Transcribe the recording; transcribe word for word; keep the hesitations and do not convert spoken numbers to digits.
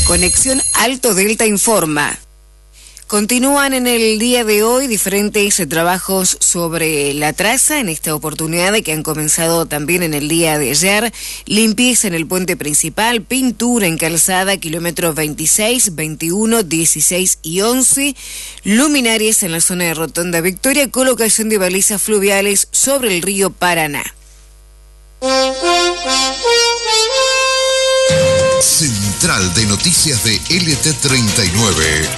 Conexión Alto Delta informa. Continúan en el día de hoy diferentes trabajos sobre la traza, en esta oportunidad que han comenzado también en el día de ayer. Limpieza en el puente principal, pintura en calzada, kilómetros veintiséis, veintiuno, dieciséis y once, luminarias en la zona de Rotonda Victoria, colocación de balizas fluviales sobre el río Paraná. Central de Noticias de L T treinta y nueve.